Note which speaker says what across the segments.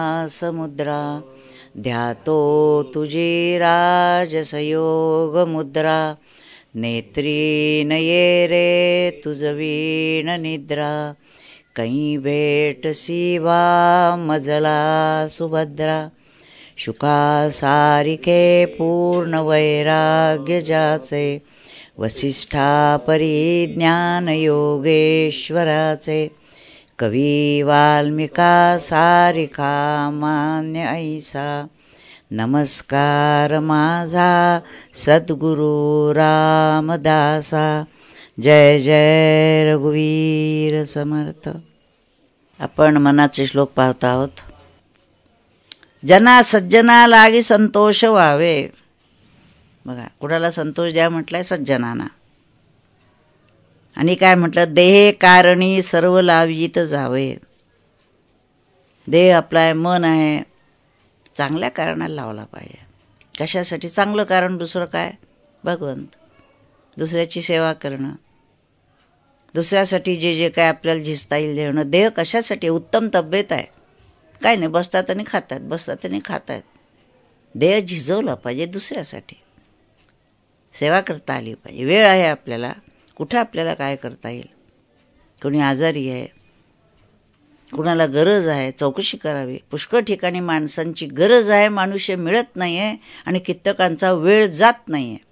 Speaker 1: समुद्रा ध्यातो तुझी राजसयोग मुद्रा नेत्री नये रे तुझवीण निद्रा कहीं भेट सीवा मजला सुभद्रा शुका सारिके पूर्ण वैराग्य जाचे वसिष्ठा परिज्ञान योगेश्वराचे कवी वाल्मिका सारिका मान्य ऐसा नमस्कार माझा सद्गुरु रामदासा जय जय रघुवीर समर्थ. आपण मनाचे श्लोक पाहत आहोत. जना सज्जना लागी संतोष व्हावे. बघा कुणाला संतोष द्या म्हटलंय? सज्जनांना. आणि काय म्हटलं? देहे कारणी सर्व लावित जावे. देह आपला आहे, मन आहे, चांगल्या कारणाला लावला पाहिजे. कशासाठी? चांगलं कारण. दुसरं काय? भगवंत. दुसऱ्याची सेवा करणं, दुसऱ्यासाठी जे जे काय आपल्याला झिजता येईल देणं. देह कशासाठी? उत्तम तब्येत आहे, काय नाही, बसतात आणि खातात, बसतात आणि खातात. देह झिजवला पाहिजे दुसऱ्यासाठी, सेवा करता आली पाहिजे. वेळ आहे आपल्याला, कुठं आपल्याला काय करता येईल. कोणी आजारी आहे, कुणाला गरज आहे, चौकशी करावी. पुष्कळ ठिकाणी माणसांची गरज आहे, मनुष्य मिळत नाही आहे आणि कित्येकांचा वेळ जात नाही आहे.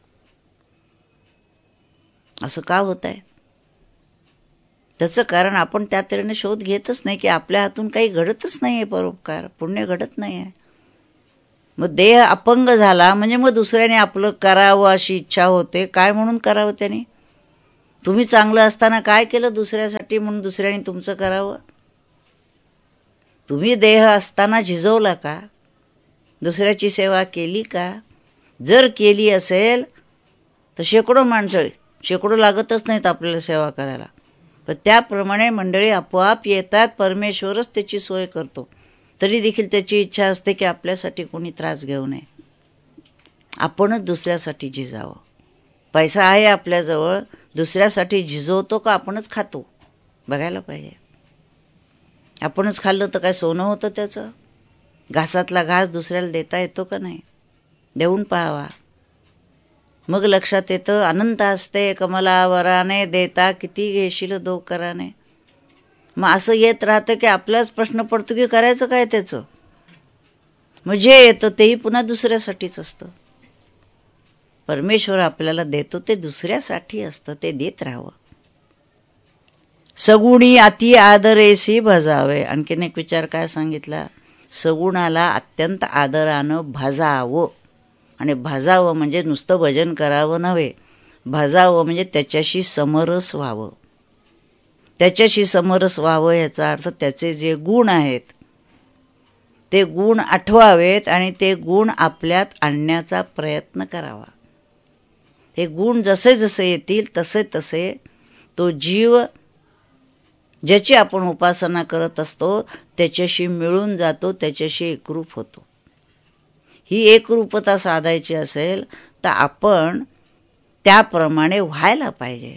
Speaker 1: असं का होत आहे? त्याचं कारण आपण त्या तऱ्हेने शोध घेतच नाही की आपल्या हातून काही घडतच नाही आहे, परोपकार पुण्य घडत नाही आहे. मग देह अपंग झाला म्हणजे मग दुसऱ्याने आपलं करावं अशी इच्छा होते. काय म्हणून करावं त्याने? तुम्ही चांगलं असताना काय केलं दुसऱ्यासाठी म्हणून दुसऱ्याने तुमचं करावं? तुम्ही देह असताना झिजवला का? दुसऱ्याची सेवा केली का? जर केली असेल तर शेकडो माणसं, शेकडो लागतच नाहीत आपल्याला सेवा करायला, पण त्याप्रमाणे मंडळी आपोआप येतात. परमेश्वरच त्याची सोय करतो. तरी देखील त्याची इच्छा असते की आपल्यासाठी कोणी त्रास घेऊ नये, आपणच दुसऱ्यासाठी झिजावं. पैसा आहे आपल्याजवळ, दुसऱ्यासाठी झिजवतो का आपणच खातो? बघायला पाहिजे. आपणच खाल्लं तर काय सोनं होतं त्याचं? घासातला घास दुसऱ्याला देता येतो का नाही? देऊन पाहावा, मग लक्षात येतं. अनंत असते कमलावराने देता किती घेशील दो कराने. मग असं येत राहतं की आपलाच प्रश्न पडतो की करायचं काय त्याचं. मग जे येतं तेही पुन्हा दुसऱ्यासाठीच असतं. परमेश्वर आपल्याला देतो ते दुसऱ्यासाठी असतं, ते देत राहावं. सगुणी अति आदरेसी भजावे. आणखीन एक विचार काय सांगितला? सगुणाला अत्यंत आदरानं भजावं. आणि भजावं म्हणजे नुसतं भजन करावं नव्हे, भजावं म्हणजे त्याच्याशी समरस व्हावं. त्याच्याशी समरस व्हावं याचा अर्थ त्याचे जे गुण आहेत ते गुण आठवावेत आणि ते गुण आपल्यात आणण्याचा प्रयत्न करावा. हे गुण जसे जसे येतील तसे तसे तो जीव ज्याची आपण उपासना करत असतो त्याच्याशी मिळून जातो, त्याच्याशी एकरूप होतो. ही एकरूपता साधायची असेल तर आपण त्याप्रमाणे व्हायला पाहिजे.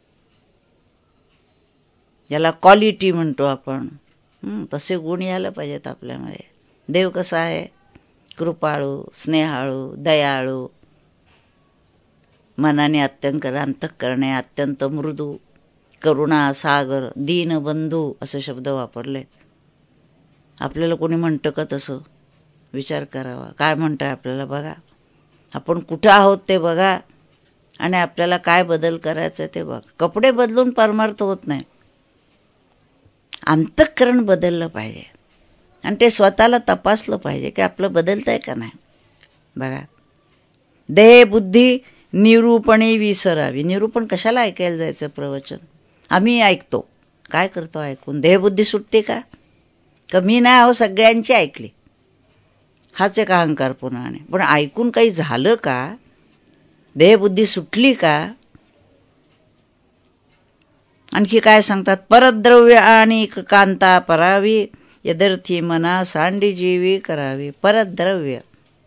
Speaker 1: याला क्वालिटी म्हणतो आपण. तसे गुण यायला पाहिजेत आपल्यामध्ये. देव कसा आहे? कृपाळू, स्नेहाळू, दयाळू, मनाने अत्यंत अंतःकरणे अत्यंत मृदू, करुणा सागर, दीनबंधू असे शब्द वापरले. आपल्याला कोणी म्हणतं का तसं? विचार करावा. काय म्हणताय आपल्याला बघा. आपण कुठं आहोत ते बघा आणि आपल्याला काय बदल करायचं ते बघा. कपडे बदलून परमार्थ होत नाही. अंतःकरण बदललं पाहिजे आणि ते स्वतःला तपासलं पाहिजे की आपलं बदलतंय का नाही. बघा, देह बुद्धी निरूपणी विसरावी. निरूपण कशाला ऐकायला जायचं? प्रवचन आम्ही ऐकतो. काय करतो ऐकून? देहबुद्धी सुटते का? मी नाही अहो सगळ्यांची ऐकली, हाच एक अहंकार पुन्हा. पण ऐकून काही झालं का? देहबुद्धी सुटली का? आणखी काय सांगतात? परद्रव्य आणि कांता परावी यदर्थी मना सांडी जीवी करावी. परद्रव्य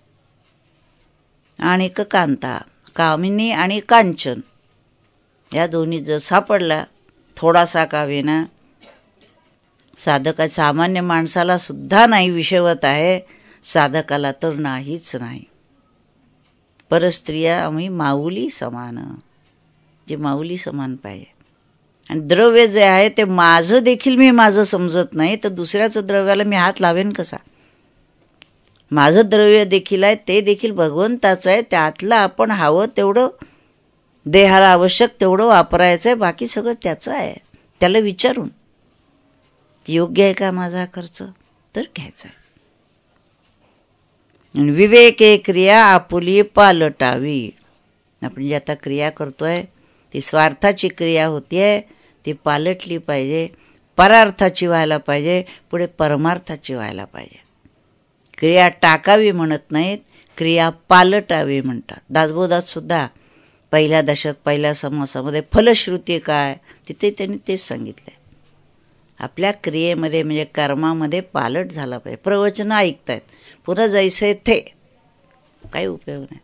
Speaker 1: आणि कांता, कामिनी आणि कांचन, या दोन्ही जर सापडला थोडासा का विना साधका सामान्य माणसाला सुद्धा नाही विषवत आहे, साधकाला तर नाहीच नाही. परस्त्रिया आम्ही माऊली समान, जे माऊली समान पाहिजे. आणि द्रव्य जे आहे ते माझं देखील मी माझं समजत नाही, तर दुसऱ्याचं द्रव्याला मी हात लावेन कसा? माझं द्रव्य देखील आहे, ते देखील भगवंताचं आहे. त्यातलं आपण हवं तेवढं देहाला आवश्यक तेवढं वापरायचं आहे, बाकी सगळं त्याचं आहे. त्याला विचारून योग्य आहे का माझा खर्च, तर घ्यायचा आहे. विवेके क्रिया आपुली पालटावी. आपण जी आता क्रिया करतोय ती स्वार्थाची क्रिया होतीये, ती पालटली पाहिजे, परार्थाची व्हायला पाहिजे, पुढे परमार्थाची व्हायला पाहिजे. क्रिया टाकावी म्हणत नाहीत, क्रिया पालटावी म्हणतात. दासबोधात सुद्धा पहिल्या दशक पहिल्या समासामध्ये फलश्रुती काय, तिथे त्यांनी तेच सांगितलंय. आपल्या क्रियेमध्ये म्हणजे कर्मामध्ये पालट झाला पाहिजे. प्रवचन ऐकतायत, पुन्हा जैसे थे, काही उपयोग नाही.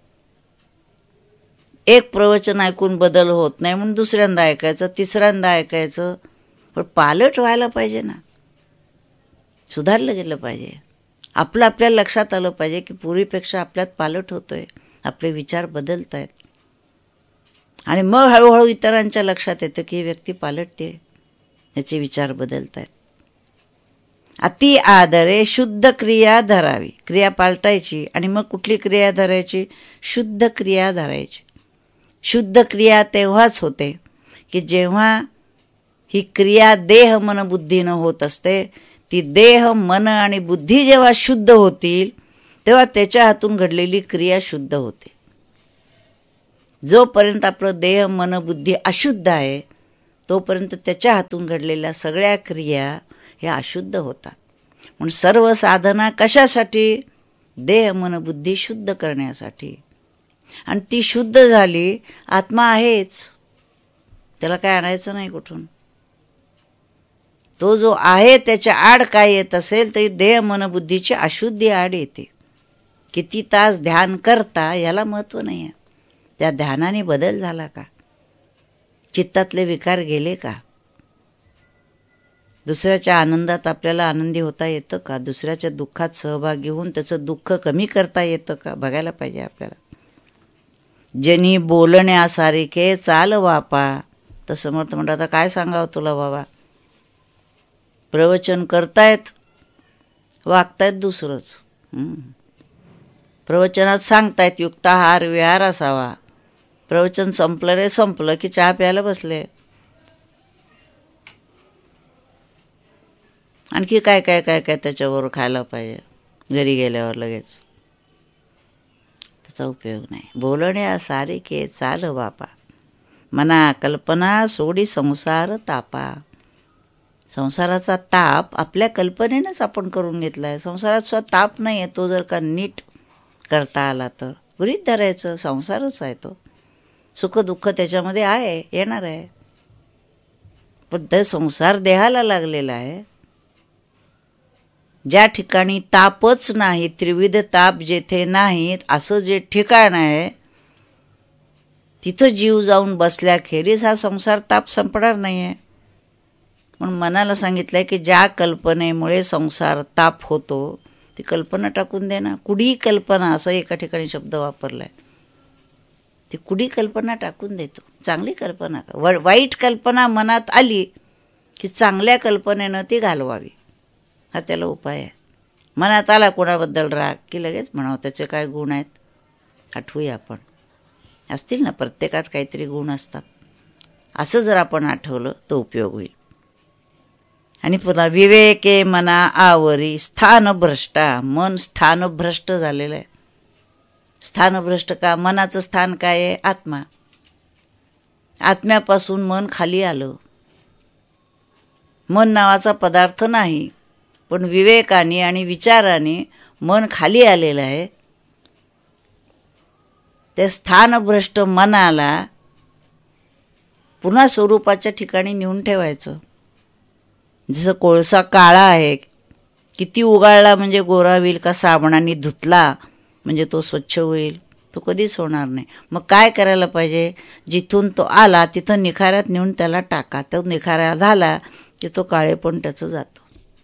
Speaker 1: एक प्रवचन ऐकून बदल होत नाही म्हणून दुसऱ्यांदा ऐकायचं, तिसऱ्यांदा ऐकायचं, पण पालट व्हायला पाहिजे ना, सुधारलं गेलं पाहिजे. आपलं आपल्या लक्षात आलं पाहिजे की पूर्वीपेक्षा आपल्यात पालट होतोय, आपले विचार बदलत आहेत. आणि मग हळूहळू इतरांच्या लक्षात येतं की ही व्यक्ती पालटते, याचे विचार बदलत आहेत. अति आदरे शुद्ध क्रिया धरावी. क्रिया पालटायची आणि मग कुठली क्रिया धरायची? शुद्ध क्रिया धरायची. शुद्ध क्रिया तेव्हाच होते की जेव्हा ही क्रिया देह मन बुद्धीनं होत असते. ती देह मन आणि बुद्धी जेव्हा शुद्ध होतील तेव्हा त्याच्या हातून घडलेली क्रिया शुद्ध होते. जोपर्यंत आपलं देह मन बुद्धी अशुद्ध आहे तोपर्यंत त्याच्या हातून घडलेल्या सगळ्या क्रिया ह्या अशुद्ध होतात. म्हणून सर्व साधना कशासाठी? देह मन बुद्धी शुद्ध करण्यासाठी. आणि ती शुद्ध झाली, आत्मा आहेच, त्याला काय आणायचं नाही कुठून. तो जो आहे त्याच्या आड काय येत असेल तरी देह मन बुद्धीची अशुद्धी आड येते. किती तास ध्यान करता याला महत्त्व नाही आहे. त्या ध्यानाने बदल झाला का? चित्तातले विकार गेले का? दुसऱ्याच्या आनंदात आपल्याला आनंदी होता येतं का? दुसऱ्याच्या दुःखात सहभागी होऊन त्याचं दुःख कमी करता येतं का? बघायला पाहिजे आपल्याला. जनी बोलण्यासारखे चाल वापा. तर समर्थ म्हणतात, आता काय सांगावं तुला बाबा, प्रवचन करतायत, वागतायत दुसरंच. प्रवचनात सांगतायत युक्ताहार विहार असावा, प्रवचन संपलं रे संपलं की चहा प्यायला बसले. आणखी काय काय काय काय त्याच्यावर खायला पाहिजे घरी गेल्यावर लगेच. त्याचा उपयोग नाही. बोलण्यासारखे चाल बापा, मना कल्पना सोडी संसार तापा. संसाराचा ताप आपल्या कल्पनेनंच आपण करून घेतला आहे. संसारात सुद्धा ताप नाही आहे. तो जर का नीट करता आला तर गृहीत धरायचं, संसारच आहे तो. सुख दुःख त्याच्यामध्ये आहे, येणार आहे. पण ते संसार देहाला लागलेला आहे. ज्या ठिकाणी तापच नाही, त्रिविध ताप जेथे नाहीत असं जे ठिकाण आहे तिथं जीव जाऊन बसल्याखेरीज हा संसार ताप संपणार नाही आहे. म्हणून मनाला सांगितलंय की ज्या कल्पनेमुळे संसार ताप होतो ती कल्पना टाकून दे ना. कुडी कल्पना असं एका ठिकाणी शब्द वापरलाय. ती कुडी कल्पना टाकून देतो. चांगली कल्पना कर. वाईट कल्पना मनात आली की चांगल्या कल्पनेनं ती घालवावी, हा त्याला उपाय आहे. मनात आला कोणाबद्दल राग की लगेच म्हणावं त्याचे काय गुण आहेत, आठवूया आपण. असतील ना, प्रत्येकात काहीतरी गुण असतात. असं जर आपण आठवलं तर उपयोग होईल. आणि पुन्हा विवेके मना आवरी स्थानभ्रष्टा. मन स्थानभ्रष्ट झालेलं आहे. स्थानभ्रष्ट का? मनाचं स्थान काय आहे? आत्मा. आत्म्यापासून मन खाली आलं. मन नावाचा पदार्थ नाही, पण विवेकाने आणि विचाराने मन खाली आलेलं आहे. त्या स्थानभ्रष्ट मनाला पुन्हा स्वरूपाच्या ठिकाणी नेऊन ठेवायचं. जसं कोळसा काळा आहे, किती उगाळला म्हणजे गोरा होईल का साबणाने धुतला म्हणजे तो स्वच्छ होईल? तो कधीच होणार नाही. मग काय करायला पाहिजे? जिथून तो आला तिथं निखाऱ्यात नेऊन त्याला टाका. तो निखारा झाला की तो काळेपण त्याचं जातं.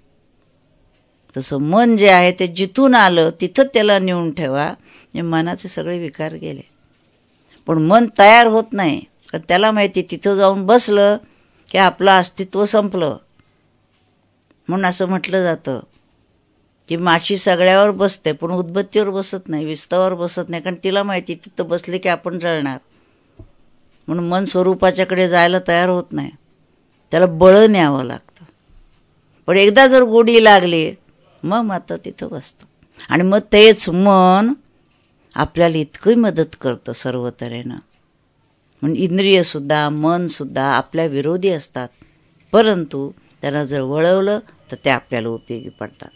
Speaker 1: तसं मन जे आहे ते जिथून आलं तिथं त्याला नेऊन ठेवा. म्हणजे मनाचे सगळे विकार गेले. पण मन तयार होत नाही, कारण त्याला माहिती तिथं जाऊन बसलं की आपलं अस्तित्व संपलं. म्हणून असं म्हटलं जातं की माशी सगळ्यावर बसते पण उदबत्तीवर बसत नाही, विस्तावर बसत नाही, कारण तिला माहिती तिथं बसले की आपण जळणार. म्हणून मन स्वरूपाच्याकडे जायला तयार होत नाही, त्याला बळ न्यावं लागतं. पण एकदा जर गोडी लागली मग मात्र तिथं बसतं. आणि मग तेच मन आपल्याला इतकं मदत करतं सर्व तऱ्हेनं. म्हणून इंद्रियसुद्धा मनसुद्धा आपल्या विरोधी असतात, परंतु त्यांना जर वळवलं तर ते आपल्याला उपयोगी पडतात.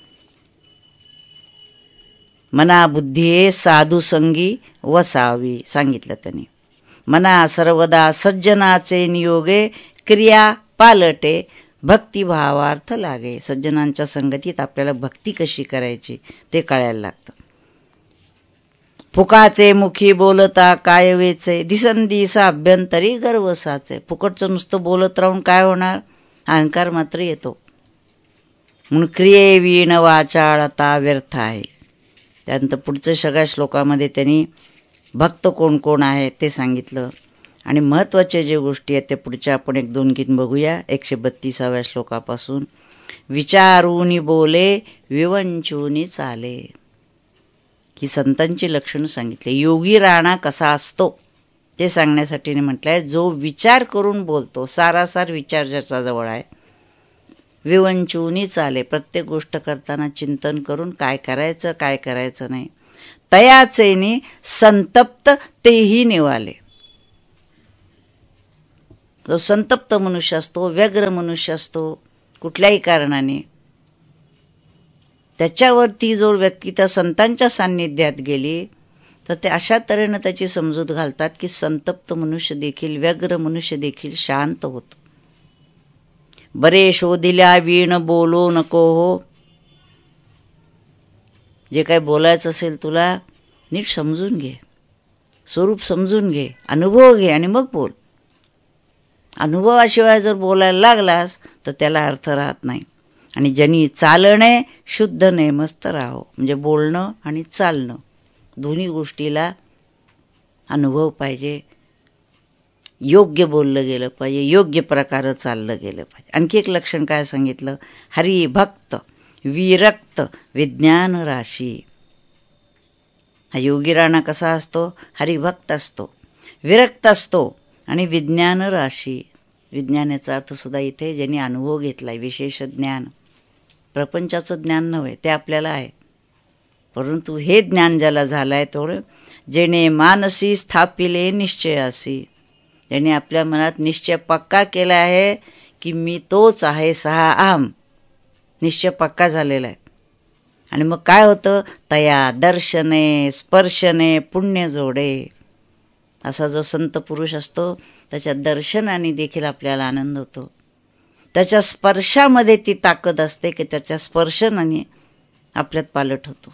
Speaker 1: मना बुद्धिये साधुसंगी वसावी सांगितलं त्यांनी. मना सर्वदा सज्जनाचे नियोगे क्रिया पालटे भक्तिभावार्थ लागे. सज्जनांच्या संगतीत आपल्याला भक्ती कशी करायची ते कळायला लागतं. फुकाचे मुखी बोलता काय वेचे दिसंदिसा अभ्यंतरी गर्वसाचे. फुकटचं नुसतं बोलत राहून काय होणार, अहंकार मात्र येतो. म्हणून क्रिये वीण वाचाळता व्यर्थ आहे. त्यानंतर पुढच्या सगळ्या श्लोकामध्ये त्यांनी भक्त कोण कोण आहे ते सांगितलं. आणि महत्त्वाच्या जे गोष्टी आहेत ते पुढच्या आपण 1-2 गीत बघूया. 132व्या श्लोकापासून. विचारूनी बोले विवंचूनी चाले. ही संतांची लक्षणं सांगितली. योगी राणा कसा असतो ते सांगण्यासाठी म्हटलंय, जो विचार करून बोलतो, सारासार विचार ज्याचा जवळ आहे. विवंचूनी चाले, प्रत्येक गोष्ट करताना चिंतन करून काय करायचं काय करायचं नाही. तयाचेनी संतप्त तेही निवाले. जो संतप्त मनुष्य असतो, व्यग्र मनुष्य असतो कुठल्याही कारणाने, त्याच्यावरती जो व्यक्ती त्या संतांच्या सान्निध्यात गेली तर ते अशा तऱ्हेनं त्याची समजूत घालतात की संतप्त मनुष्य देखील, व्यग्र मनुष्य देखील शांत होतो. बरे शोधिल्या वीण बोलो नको हो. जे काय बोलायचं असेल तुला नीट समजून घे, स्वरूप समजून घे, अनुभव घे आणि मग बोल. अनुभवाशिवाय जर बोलायला लागलास तर त्याला अर्थ राहत नाही. आणि ज्यांनी चालणे शुद्ध नेमस्त राहो. म्हणजे बोलणं आणि चालणं दोन्ही गोष्टीला अनुभव पाहिजे. योग्य बोललं गेलं पाहिजे, योग्य प्रकारे चाललं गेलं पाहिजे. आणखी एक लक्षण काय सांगितलं, हरिभक्त विरक्त विज्ञान राशी. हा योगी राणा कसा असतो, हरिभक्त असतो, विरक्त असतो आणि विज्ञान राशी. विज्ञानाचा अर्थ सुद्धा इथे ज्यांनी अनुभव घेतलाय, विशेष ज्ञान. प्रपंचाचं ज्ञान नव्हे, ते आपल्याला आहे, परंतु हे ज्ञान ज्याला झालं आहे तेवढं, जेणे मानसी स्थापिले निश्चयासी. त्याने आपल्या मनात निश्चय पक्का केला आहे की मी तोच आहे, सहा अहम. निश्चय पक्का झालेला आहे. आणि मग काय होतं, तया दर्शने स्पर्शने पुण्य जोडे. असा जो संत पुरुष असतो त्याच्या दर्शनाने देखील आपल्याला आनंद होतो. त्याच्या स्पर्शामध्ये ती ताकद असते की त्याच्या स्पर्शनाने आपल्यात पालट होतो.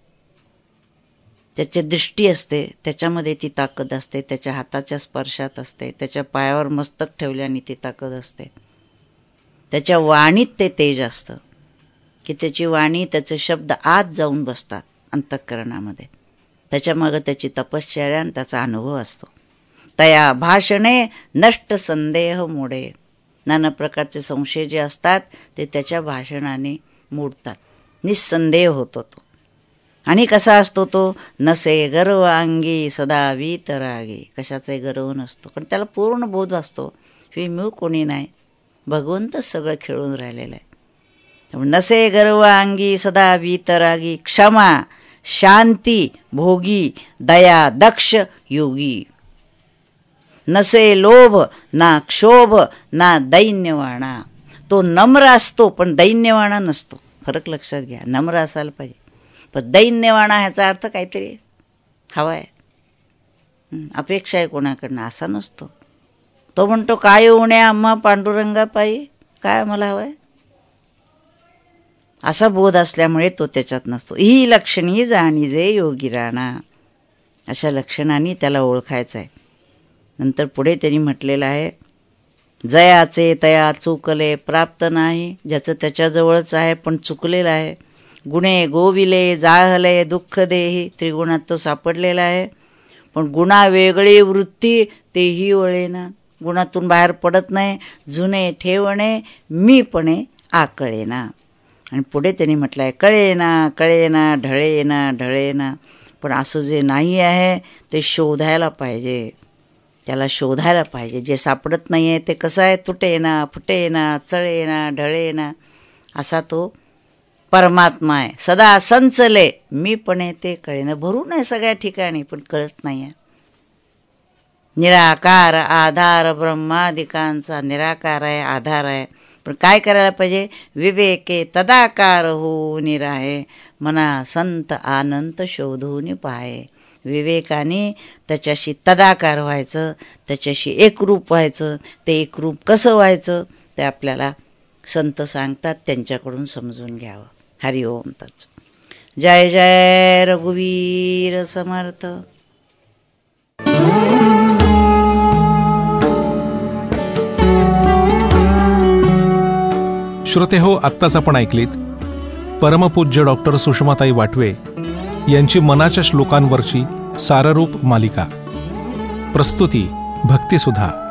Speaker 1: त्याची दृष्टी असते त्याच्यामध्ये ती ताकद असते, त्याच्या हाताच्या स्पर्शात असते, त्याच्या पायावर मस्तक ठेवल्याने ती ताकद असते. त्याच्या वाणीत ते तेज असतं की त्याची वाणी, त्याचे शब्द आत जाऊन बसतात अंतःकरणामध्ये. त्याच्यामागं त्याची तपश्चर्या आणि त्याचा अनुभव असतो. तया भाषणे नष्ट संदेह मोडे. नाना प्रकारचे संशय जे असतात ते त्याच्या भाषणाने मोडतात, निस्संदेह होतो तो. आणि कसा असतो तो, नसे गर्व अंगी सदा वीतरागी. कशाचाही गर्व नसतो, पण त्याला पूर्ण बोध असतो की मी कोणी नाही, भगवंतच सगळं खेळून राहिलेलं आहे. नसे गर्व अंगी सदा वीतरागी. क्षमा शांती भोगी दया दक्ष योगी. नसे लोभ ना क्षोभ ना दैन्यवाणा. तो नम्र असतो पण दैन्यवाणा नसतो. फरक लक्षात घ्या. नम्र असायला पाहिजे पण दैन्यवाणा ह्याचा अर्थ काहीतरी हवाय, अपेक्षा आहे कोणाकडनं, असा नसतो. तो म्हणतो काय उण्या आम्हा पांडुरंगा पायी, काय मला हवंय, असा बोध असल्यामुळे तो त्याच्यात नसतो. ही लक्षणी जाणीजे योगी राणा. अशा लक्षणांनी त्याला ओळखायचं आहे. नंतर पुढे त्यांनी म्हटलेलं आहे, जयाचे तया चुकले प्राप्त नाही, ज्याचं त्याच्याजवळच आहे पण चुकलेलं आहे. गुणे गोविले जाहले दुःख देही, त्रिगुणात तो सापडलेला आहे. पण गुणा वेगळी वृत्ती तेही वळेना, गुणातून बाहेर पडत नाही. जुने ठेवणे मीपणे आकळेना. आणि पुढे त्यांनी म्हटलं आहे, कळेना कळेना ढळेना ढळेना. पण असं जे नाही आहे ते शोधायला पाहिजे, त्याला शोधायला पाहिजे. जे सापडत नाही आहे ते कसं आहे, तुटेना फुटेना चळेना ढळेना असा तो परमात्मा आहे. सदा संचले मीपणे ते कळेना. भरून आहे सगळ्या ठिकाणी पण कळत नाही आहे. निराकार आधार ब्रह्मादिकांचा निराकार आहे, आधार आहे. पण काय करायला पाहिजे, विवेके तदाकार हो निराहे, मना संत आनंत शोधून पाहे. विवेकाने त्याच्याशी तदाकार व्हायचं, त्याच्याशी एकरूप व्हायचं. ते एकरूप कसं व्हायचं ते आपल्याला संत सांगतात, त्यांच्याकडून समजून घ्यावं. हरि ओम तत्सत. जय जय रघुवीर समर्थ.
Speaker 2: श्रोते हो, आत्ताच आपण ऐकलीत परमपूज्य डॉक्टर सुषमाताई वाटवे यांची मनाच्या श्लोकांवरची साररूप मालिका. प्रस्तुती भक्तिसुधा.